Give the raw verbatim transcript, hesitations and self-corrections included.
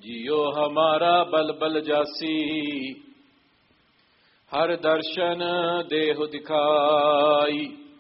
जियो हमारा बल बल जासी, हर दर्शन देहु दिखाई।